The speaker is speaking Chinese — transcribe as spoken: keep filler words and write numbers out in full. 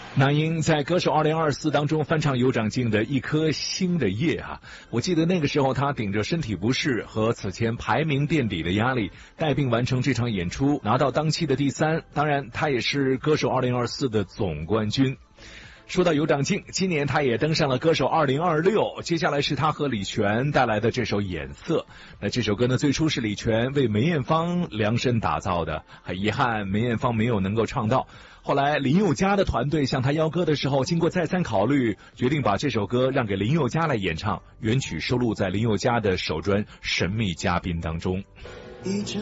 那英在歌手二零二四当中翻唱有长靖的一颗星的夜啊，我记得那个时候他顶着身体不适和此前排名垫底的压力，带病完成这场演出，拿到当期的第三，当然他也是歌手二零二四的总冠军。说到有长靖，今年他也登上了歌手二零二六，接下来是他和李泉带来的这首眼色。那这首歌呢，最初是李泉为梅艳芳量身打造的，很遗憾梅艳芳没有能够唱到。后来林宥嘉的团队向他邀歌的时候，经过再三考虑，决定把这首歌让给林宥嘉来演唱，原曲收录在林宥嘉的首专《神秘嘉宾》当中。